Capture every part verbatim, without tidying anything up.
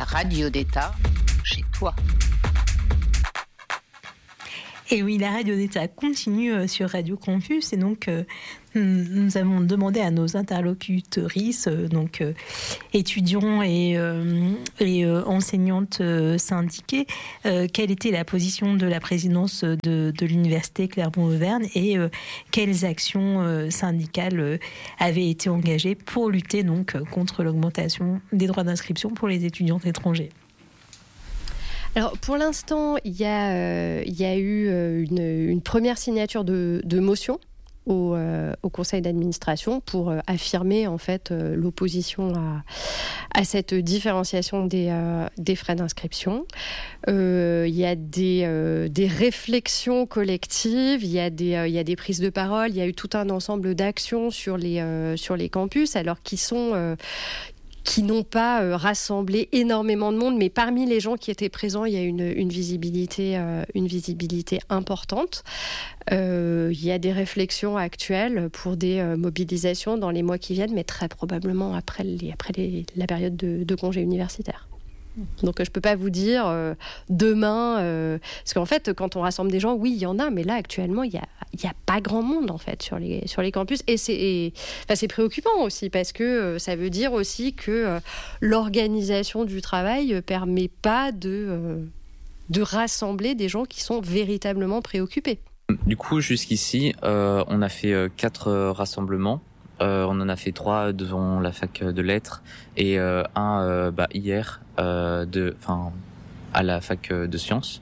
radio d'État chez toi. Et oui, la radio d'État continue sur Radio Campus et donc euh, nous avons demandé à nos interlocutrices, euh, donc euh, étudiants et, euh, et euh, enseignantes euh, syndiquées, euh, quelle était la position de la présidence de, de l'université Clermont-Auvergne et euh, quelles actions euh, syndicales euh, avaient été engagées pour lutter donc contre l'augmentation des droits d'inscription pour les étudiants étrangers. Alors, pour l'instant, il y a, euh, il y a eu euh, une, une première signature de, de motion au, euh, au conseil d'administration pour euh, affirmer en fait euh, l'opposition à, à cette différenciation des, euh, des frais d'inscription. Euh, il y a des, euh, des réflexions collectives, il y a des, euh, il y a des prises de parole, il y a eu tout un ensemble d'actions sur les, euh, sur les campus, alors qui sont... Euh, qui n'ont pas euh, rassemblé énormément de monde, mais parmi les gens qui étaient présents, il y a une, une, visibilité, euh, une visibilité importante. Euh, il y a des réflexions actuelles pour des euh, mobilisations dans les mois qui viennent, mais très probablement après, les, après les, la période de, de congé universitaire. Donc je ne peux pas vous dire euh, demain, euh, parce qu'en fait quand on rassemble des gens, oui il y en a, mais là actuellement il n'y a, y a pas grand monde en fait sur les, sur les campus et c'est, et, enfin, c'est préoccupant aussi parce que euh, ça veut dire aussi que euh, l'organisation du travail ne permet pas de, euh, de rassembler des gens qui sont véritablement préoccupés. Du coup jusqu'ici euh, on a fait euh, quatre euh, rassemblements. Euh, on en a fait trois devant la fac de lettres et euh, un euh, bah, hier euh, de, enfin, à la fac de sciences.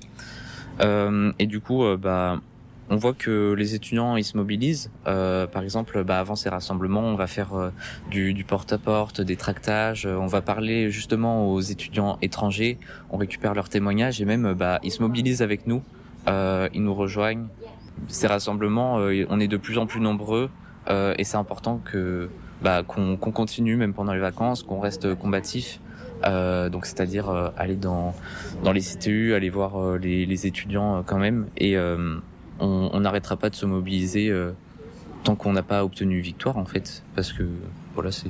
Euh, et du coup, euh, bah, on voit que les étudiants ils se mobilisent. Euh, par exemple, bah, avant ces rassemblements, on va faire euh, du, du porte-à-porte, des tractages. On va parler justement aux étudiants étrangers. On récupère leurs témoignages et même bah, ils se mobilisent avec nous. Euh, ils nous rejoignent. Ces rassemblements, euh, on est de plus en plus nombreux. Euh, et c'est important que bah, qu'on, qu'on continue même pendant les vacances, qu'on reste combatif. Euh, donc c'est-à-dire euh, aller dans dans les C T U, aller voir euh, les, les étudiants euh, quand même. Et euh, on n'arrêtera pas de se mobiliser euh, tant qu'on n'a pas obtenu victoire en fait, parce que voilà c'est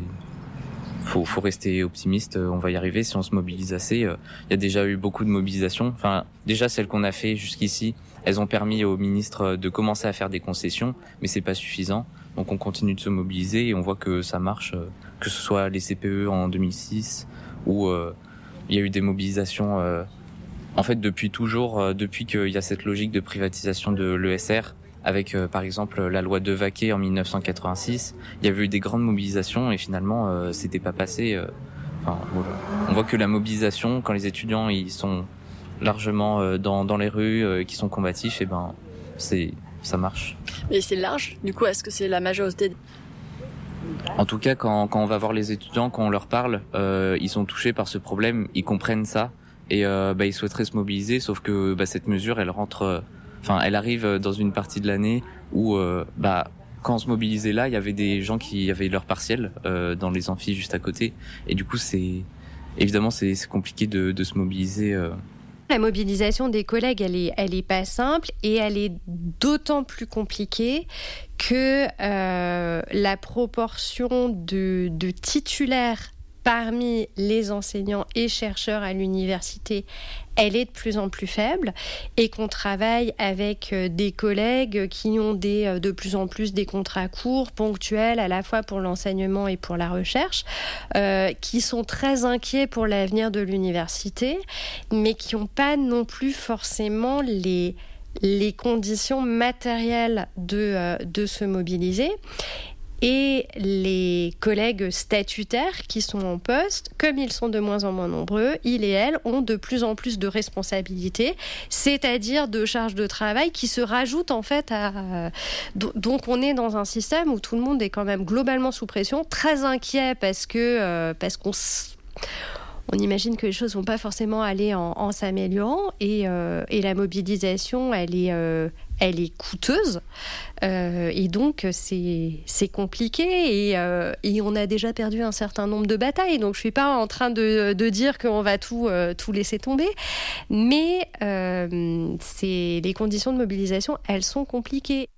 faut faut rester optimiste. On va y arriver si on se mobilise assez. Il y a déjà eu beaucoup de mobilisations. Enfin déjà celles qu'on a fait jusqu'ici, elles ont permis au ministre de commencer à faire des concessions, mais c'est pas suffisant. Donc on continue de se mobiliser et on voit que ça marche, que ce soit les C P E en deux mille six où euh, il y a eu des mobilisations euh, en fait depuis toujours, euh, depuis qu'il y a cette logique de privatisation de l'E S R avec euh, par exemple la loi Devaquet en mille neuf cent quatre-vingt-six, il y avait eu des grandes mobilisations et finalement euh, c'était pas passé. Euh, enfin, voilà. On voit que la mobilisation, quand les étudiants ils sont largement euh, dans dans les rues, euh, qui sont combatifs, et ben c'est ça marche. Mais c'est large, du coup, est-ce que c'est la majorité? En tout cas, quand, quand on va voir les étudiants, quand on leur parle, euh, ils sont touchés par ce problème, ils comprennent ça, et euh, bah, ils souhaiteraient se mobiliser, sauf que bah, cette mesure, elle rentre, enfin, euh, elle arrive dans une partie de l'année où, euh, bah, quand on se mobilisait là, il y avait des gens qui avaient leur partiel euh, dans les amphis juste à côté, et du coup, c'est évidemment, c'est, c'est compliqué de, de se mobiliser. Euh, La mobilisation des collègues, elle est, elle est pas simple et elle est d'autant plus compliquée que euh, la proportion de, de titulaires parmi les enseignants et chercheurs à l'université, elle est de plus en plus faible et qu'on travaille avec des collègues qui ont des, de plus en plus des contrats courts, ponctuels, à la fois pour l'enseignement et pour la recherche, euh, qui sont très inquiets pour l'avenir de l'université, mais qui n'ont pas non plus forcément les, les conditions matérielles de, euh, de se mobiliser. Et les collègues statutaires qui sont en poste, comme ils sont de moins en moins nombreux, ils et elles ont de plus en plus de responsabilités, c'est-à-dire de charges de travail qui se rajoutent en fait à... Donc on est dans un système où tout le monde est quand même globalement sous pression, très inquiet parce que euh, parce qu'on s... on imagine que les choses vont pas forcément aller en, en s'améliorant et, euh, et la mobilisation, elle est, euh, elle est coûteuse euh, et donc c'est, c'est compliqué et, euh, et on a déjà perdu un certain nombre de batailles. Donc je suis pas en train de, de dire qu'on va tout, euh, tout laisser tomber, mais euh, c'est, les conditions de mobilisation, elles sont compliquées.